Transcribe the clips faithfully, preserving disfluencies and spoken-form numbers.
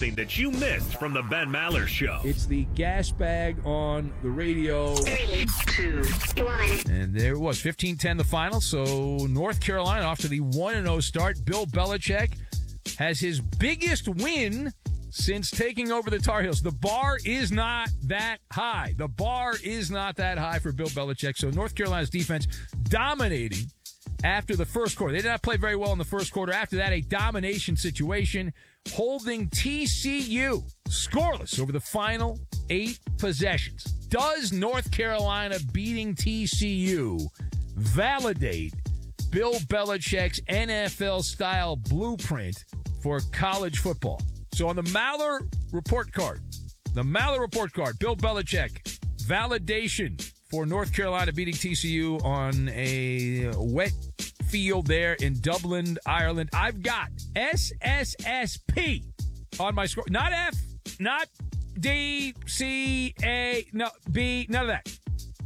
something that you missed from the Ben Maller Show. It's the gas bag on the radio. Three, two, one. And there it was, fifteen ten the final. So North Carolina off to the one and oh start. Bill Belichick has his biggest win since taking over the Tar Heels. The bar is not that high. The bar is not that high for Bill Belichick. So North Carolina's defense dominating after the first quarter. They did not play very well in the first quarter. After that, a domination situation, holding T C U scoreless over the final eight possessions. Does North Carolina beating T C U validate Bill Belichick's N F L-style blueprint for college football? So on the Maller report card, the Maller report card, Bill Belichick, validation for North Carolina beating T C U on a wet field there in Dublin, Ireland. I've got S S S P on my score. Not F, not D, C, A, no, B, none of that.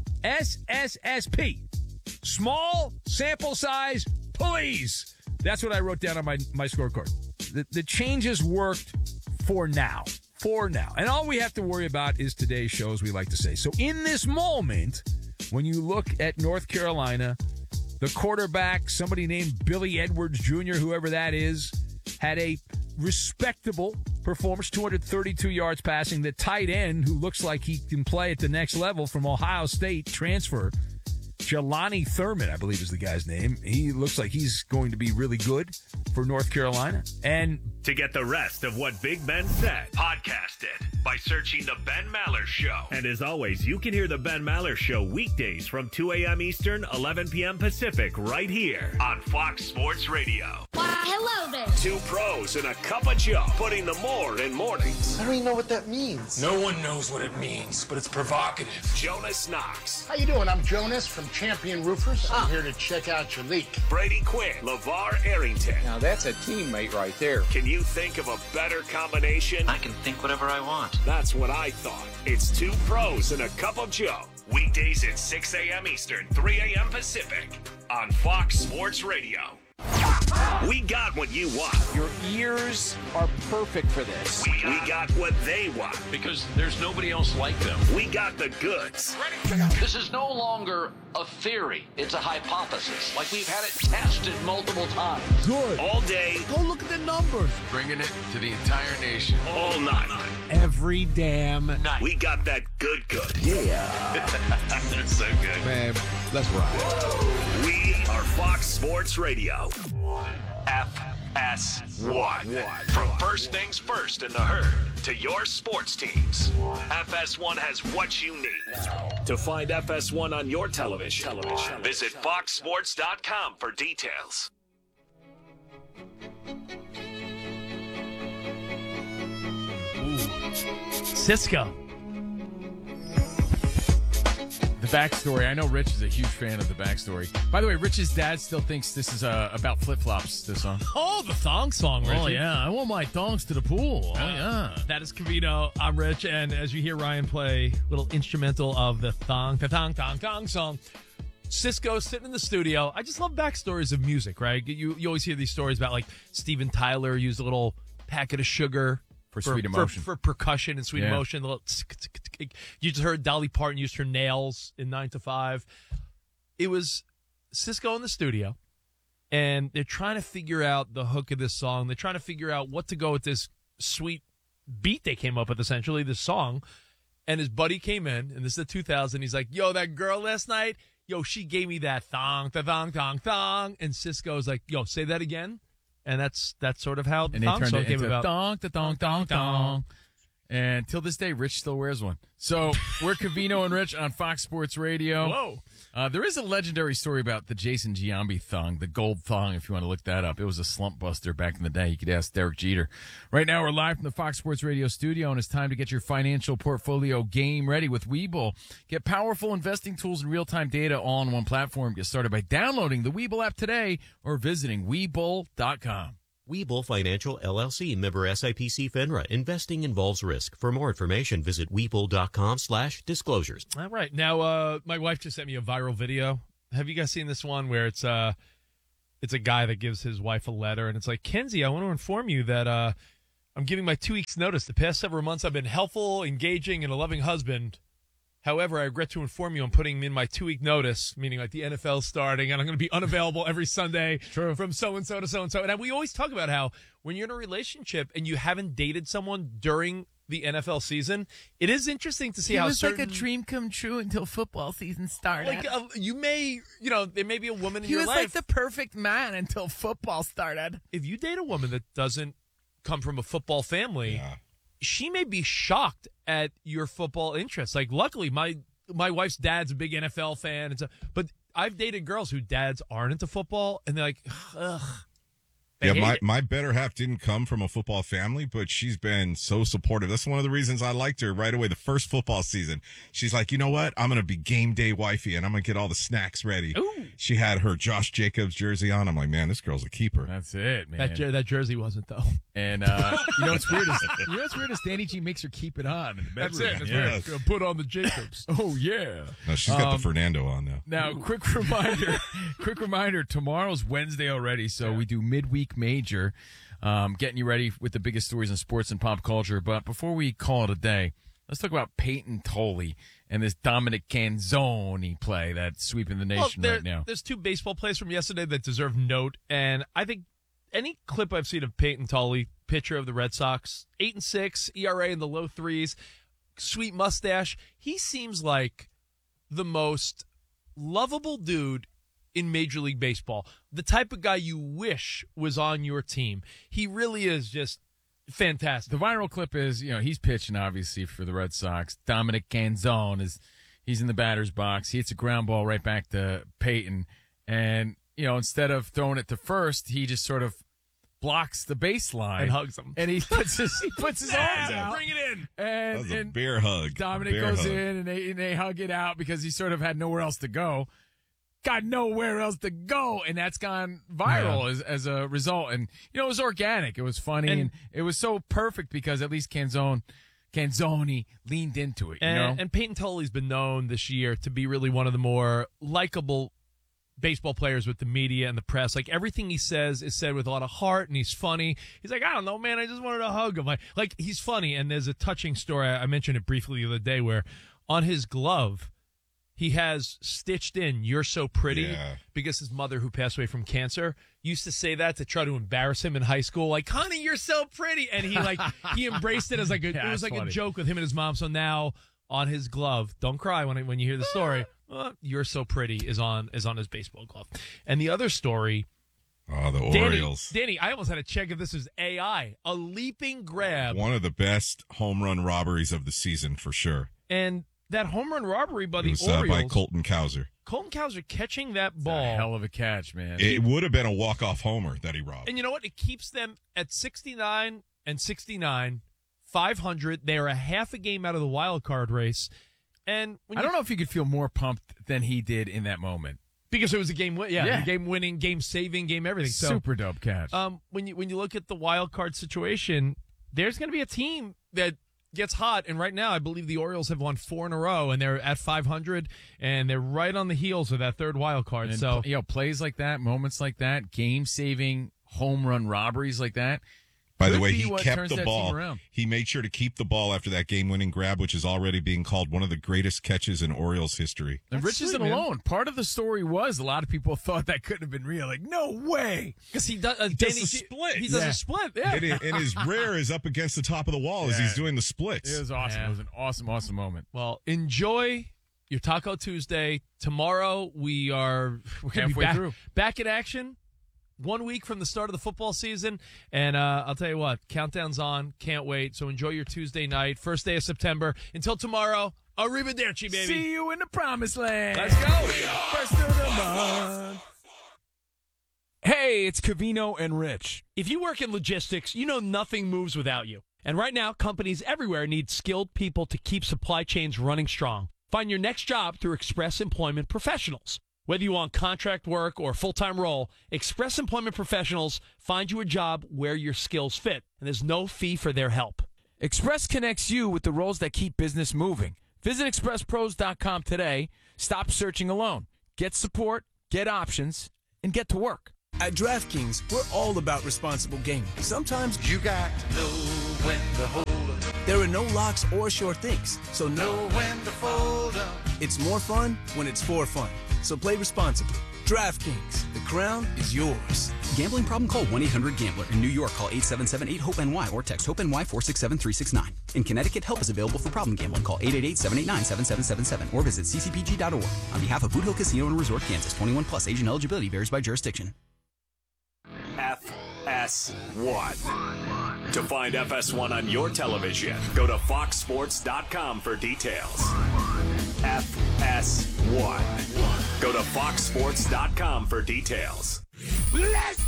S S S P. Small sample size, please. That's what I wrote down on my, my scorecard. The, the changes worked for now. For now. And all we have to worry about is today's show, as we like to say. So in this moment, when you look at North Carolina, the quarterback, somebody named Billy Edwards Junior, whoever that is, had a respectable performance, two hundred thirty-two yards passing. The tight end, who looks like he can play at the next level from Ohio State, transfer, Jelani Thurman, I believe is the guy's name. He looks like he's going to be really good for North Carolina. And to get the rest of what Big Ben said, podcast it by searching The Ben Maller Show. And as always, you can hear The Ben Maller Show weekdays from two a.m. Eastern, eleven p.m. Pacific, right here on Fox Sports Radio. Why, hello there. Two pros and a cup of Joe, putting the more in mornings. I don't even know what that means. No one knows what it means, but it's provocative. Jonas Knox. How you doing? I'm Jonas from Champion Roofers. I'm here to check out your leak. Brady Quinn. LeVar Arrington. Now that's a teammate right there. Can you think of a better combination? I can think whatever I want. That's what I thought. It's two pros and a cup of Joe. Weekdays at six a.m. Eastern, three a.m. Pacific on Fox Sports Radio. We got what you want. Your ears are perfect for this. We, we got what they want. Because there's nobody else like them. We got the goods. This is no longer a theory. It's a hypothesis. Like we've had it tested multiple times. good. All day, Go look at the numbers. Bringing it to the entire nation. all night. Every damn Night. We got that good good. That's so good. man. Let's ride. We are Fox Sports Radio. F S one. From first things first in the herd to your sports teams, F S one has what you need. To find F S one on your television, television. visit fox sports dot com for details. Cisco. The backstory. I know Rich is a huge fan of the backstory. By the way, Rich's dad still thinks this is uh, about flip-flops, this song. Oh, the thong song, Richie. Oh, yeah. I want my thongs to the pool. Oh, yeah. That is Cavino. I'm Rich, and as you hear Ryan play little instrumental of the thong, the thong, thong, thong song, Cisco sitting in the studio. I just love backstories of music, right? You you always hear these stories about, like, Steven Tyler used a little packet of sugar For Sweet Emotion. For, for percussion and Sweet Yeah. Emotion. The little tsk, tsk, tsk. You just heard Dolly Parton used her nails in nine to five. It was Cisco in the studio, and they're trying to figure out the hook of this song. They're trying to figure out what to go with this sweet beat they came up with, essentially, this song. And his buddy came in, and this is the two thousand. He's like, yo, that girl last night, yo, she gave me that thong, the thong, thong, thong. And Cisco's like, yo, say that again. And that's that's sort of how the And they thong turned song it came into about. thong, the thong, thong, thong. And till this day, Rich still wears one. So we're Cavino and Rich on Fox Sports Radio. Whoa. Uh, there is a legendary story about the Jason Giambi thong, the gold thong, if you want to look that up. It was a slump buster back in the day. You could ask Derek Jeter. Right now, we're live from the Fox Sports Radio studio, and it's time to get your financial portfolio game ready with Webull. Get powerful investing tools and real-time data all on one platform. Get started by downloading the Webull app today or visiting Webull dot com. Webull Financial, L L C, member S I P C FINRA. Investing involves risk. For more information, visit Webull dot com slash disclosures. All right. Now, uh, my wife just sent me a viral video. Have you guys seen this one where it's uh, it's a guy that gives his wife a letter, and it's like, Kenzie, I want to inform you that uh, I'm giving my two weeks notice. The past several months I've been helpful, engaging, and a loving husband. However, I regret to inform you I'm putting in my two-week notice, meaning like the N F L starting, and I'm going to be unavailable every Sunday True. from so-and-so to so-and-so. And we always talk about how when you're in a relationship and you haven't dated someone during the N F L season, it is interesting to see It how was certain, like a dream come true until football season started. like uh, you may, you know, there may be a woman in he your was life. like the perfect man until football started. If you date a woman that doesn't come from a football family, she may be shocked at your football interests. Like, luckily, my my wife's dad's a big N F L fan, and so, but I've dated girls whose dads aren't into football, and they're like, ugh. Yeah, my, my better half didn't come from a football family, but she's been so supportive. That's one of the reasons I liked her right away. The first football season, she's like, you know what? I'm going to be game day wifey, and I'm going to get all the snacks ready. Ooh. She had her Josh Jacobs jersey on. I'm like, man, this girl's a keeper. That's it, man. That, jer- that jersey wasn't, though. And uh, you know what's weird is you know what's weird is Danny G makes her keep it on in the That's bedroom. it. That's Yes. right. Put on the Jacobs. Oh yeah. No, she's got Um, the Fernando on now. Now, quick reminder, quick reminder, tomorrow's Wednesday already, so we do midweek major, um, getting you ready with the biggest stories in sports and pop culture. But before we call it a day, let's talk about Peyton Tolley and this Dominic Canzoni play that's sweeping the nation Well, there- right now. There's two baseball plays from yesterday that deserve note, and I think any clip I've seen of Peyton Tolley, pitcher of the Red Sox, eight and six, E R A in the low threes, sweet mustache. He seems like the most lovable dude in Major League Baseball. The type of guy you wish was on your team. He really is just fantastic. The viral clip is, you know, he's pitching obviously for the Red Sox. Dominic Canzone is he's in the batter's box. He hits a ground ball right back to Peyton, and you know, instead of throwing it to first, he just sort of blocks the baseline And hugs him. and he puts his he puts his arms Yeah. out. Bring it in. And, That was a and bear hug. Dominic Bear goes hug. in and they and they hug it out because he sort of had nowhere else to go. Got nowhere else to go, and that's gone viral Yeah. as, as a result. And you know, it was organic, it was funny, and, And- it was so perfect because at least Canzone, Canzoni leaned into it. You And, know, and Peyton Tolley's been known this year to be really one of the more likable baseball players with the media and the press. Like, everything he says is said with a lot of heart, and he's funny. He's like, I don't know, man, I just wanted to hug him. Like, like he's funny. And there's a touching story. I mentioned it briefly the other day where on his glove, he has stitched in, "You're so pretty," Yeah. because his mother, who passed away from cancer, used to say that to try to embarrass him in high school. Like, honey, you're so pretty. And he like, he embraced it as like a, Yeah, it was that's like funny. a joke with him and his mom. So now on his glove, don't cry when, when you hear the story. Uh, "You're so pretty" is on, is on his baseball glove. And the other story, Oh, the Danny, Orioles. Danny, I almost had to check if this is A I, a leaping grab. One of the best home run robberies of the season for sure. And that home run robbery by It the was uh, Orioles, by Colton Cowser. Colton Cowser catching that It's a ball. hell of a catch, man. It would have been a walk-off homer that he robbed. And you know what? It keeps them at sixty-nine and sixty-nine, five hundred. They are a half a game out of the wild card race. And when I you, don't know if you could feel more pumped than he did in that moment. because it was a game win, yeah, Yeah. game winning, game saving, game everything. So, Super dope catch. um, when you when you look at the wild card situation, there's going to be a team that gets hot. And right now, I believe the Orioles have won four in a row, and they're at five hundred, and they're right on the heels of that third wild card. And, so you know, plays like that, moments like that, game-saving home run robberies like that. By the could way, be he what kept turns the that ball. team around. He made sure to keep the ball after that game-winning grab, which is already being called one of the greatest catches in Orioles history. And That's Rich sweet, isn't man. alone. Part of the story was a lot of people thought that couldn't have been real. Like, no way. because he does, uh, does Danny, the split. He does Yeah. a split. Yeah. And, it- and his rear is up against the top of the wall as Yeah. he's doing the splits. It was awesome. Yeah. It was an awesome, awesome moment. Well, enjoy your Taco Tuesday. Tomorrow we are we're gonna be Halfway back, through. back in action. One week from the start of the football season. And uh, I'll tell you what, countdown's on. Can't wait. So enjoy your Tuesday night. First day of September. Until tomorrow, arrivederci, baby. See you in the promised land. Let's go. First of the month. Hey, it's Cavino and Rich. If you work in logistics, you know nothing moves without you. And right now, companies everywhere need skilled people to keep supply chains running strong. Find your next job through Express Employment Professionals. Whether you want contract work or full-time role, Express Employment Professionals find you a job where your skills fit, and there's no fee for their help. Express connects you with the roles that keep business moving. Visit express pros dot com today. Stop searching alone. Get support, get options, and get to work. At DraftKings, we're all about responsible gaming. Sometimes you got to know when to hold 'em. There are no locks or sure things, so know when to fold 'em. It's more fun when it's for fun. So play responsibly. DraftKings, the crown is yours. Gambling problem? Call one eight hundred gambler. In New York, call eight seven seven eight hope N Y or text HOPE-NY four six seven three six nine. In Connecticut, help is available for problem gambling. Call eight eight eight seven eight nine seven seven seven seven or visit c c p g dot org. On behalf of Boot Hill Casino and Resort, Kansas, twenty-one plus, age and eligibility varies by jurisdiction. F S one. To find F S one on your television, go to fox sports dot com for details. F S one. Go to fox sports dot com for details. Let's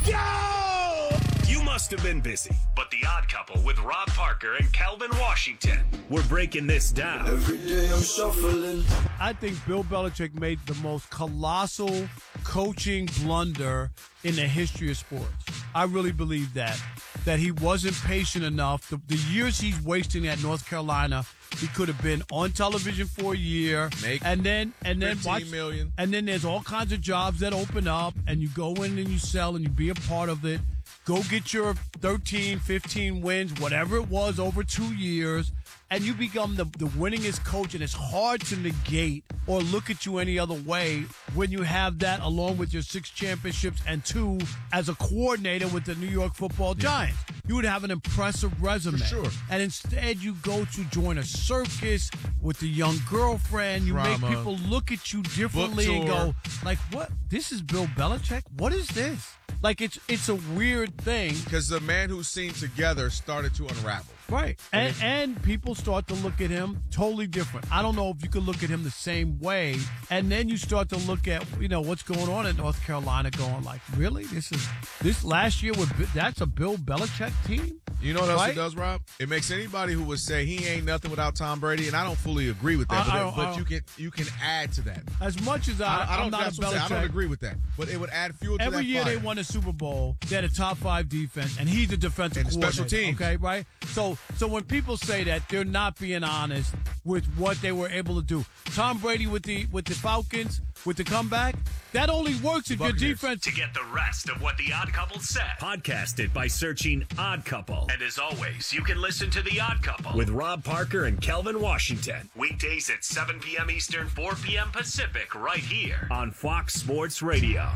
go! You must have been busy, but The Odd Couple with Rob Parker and Calvin Washington. We're breaking this down. Every day I'm shuffling. I think Bill Belichick made the most colossal coaching blunder in the history of sports. I really believe that. That he wasn't patient enough. The, the years he's wasting at North Carolina, he could have been on television for a year, Make and then and then fifteen watch, million. and then there's all kinds of jobs that open up, and you go in and you sell and you be a part of it. Go get your thirteen, fifteen wins, whatever it was, over two years, and you become the, the winningest coach, and it's hard to negate or look at you any other way when you have that along with your six championships and two as a coordinator with the New York Football Giants. You would have an impressive resume. For sure. And instead you go to join a circus with a young girlfriend. You Drama. make people look at you differently Book and tour. go, like, what? This is Bill Belichick? What is this? Like, it's it's a weird thing. Because the man who seemed together started to unravel. Right. And, and people start to look at him totally different. I don't know if you could look at him the same way. And then you start to look at, you know, what's going on in North Carolina, going like, really? This is this last year, with that's a Bill Belichick team? You know what else Right? it does, Rob? It makes anybody who would say he ain't nothing without Tom Brady, and I don't fully agree with that, I- but, I don't- but I you can you can add to that. As much as I, I, I don't, I'm not that's a what I'm saying. I Belichick. don't agree with that, but it would add fuel to Every that year fire. they won a Super Bowl. They had a top five defense, and he's a defensive And special coordinator, teams. Okay, right? So, so when people say that, they're not being honest with what they were able to do. Tom Brady with the with the Falcons with the comeback, that only works if your defense. To get the rest of what The Odd Couple said, podcast it by searching Odd Couple. And as always, you can listen to The Odd Couple with Rob Parker and Kelvin Washington. Weekdays at seven p.m. Eastern, four p.m. Pacific, right here on Fox Sports Radio.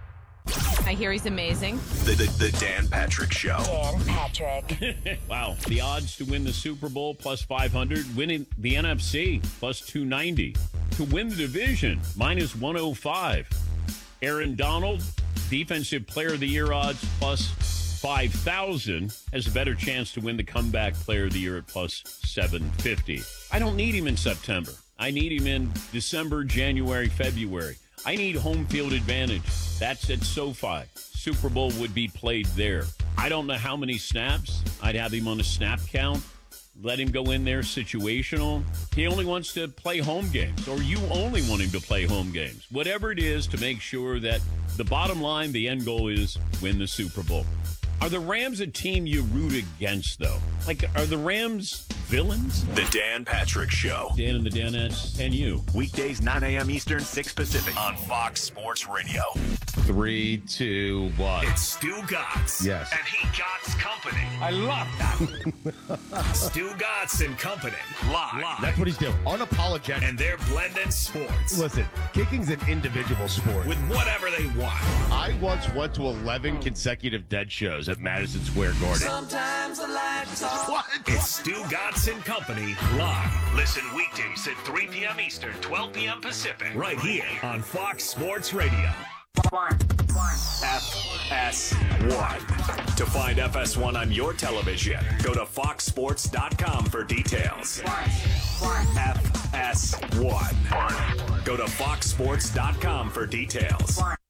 I hear he's amazing. The, the, the Dan Patrick Show. Dan Patrick. Wow. The odds to win the Super Bowl plus five hundred, winning the N F C plus two ninety, to win the division minus one oh five. Aaron Donald, Defensive Player of the Year odds plus five thousand, has a better chance to win the Comeback Player of the Year at plus seven fifty. I don't need him in September. I need him in December, January, February. I need home field advantage. That's at SoFi. Super Bowl would be played there. I don't know how many snaps. I'd have him on a snap count. Let him go in there situational. He only wants to play home games, or you only want him to play home games. Whatever it is to make sure that the bottom line, the end goal is win the Super Bowl. Are the Rams a team you root against, though? Like, are the Rams villains? The Dan Patrick Show. Dan and the Danettes and you. Weekdays, nine a.m. Eastern, six Pacific on Fox Sports Radio. Three, two, one. It's Stu Gotts. Yes. And he Gotts Company. I love that. Stu Gotts and Company. Live. Live. That's what he's doing. Unapologetic. And they're blending sports. Listen, kicking's an individual sport. With whatever they want. I once went to eleven consecutive dead shows at Madison Square Garden. Sometimes I like to talk. What? It's Stu Gotts and Company live. Listen weekdays at three p.m. Eastern, twelve p.m. Pacific. Right here on Fox Sports Radio. One. One. F S one. To find F S one on your television, go to fox sports dot com for details. One. One. F S one. Go to fox sports dot com for details. One.